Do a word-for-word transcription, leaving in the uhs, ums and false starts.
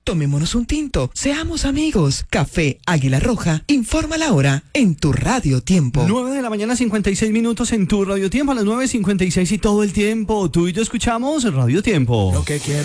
Tomémonos un tinto, seamos amigos. Café Águila Roja, informa la hora en tu Radio Tiempo. nueve de la mañana, cincuenta y seis minutos en tu Radio Tiempo, a las nueve cincuenta y seis y todo el tiempo. Tú y yo escuchamos Radio Tiempo. Lo que quiero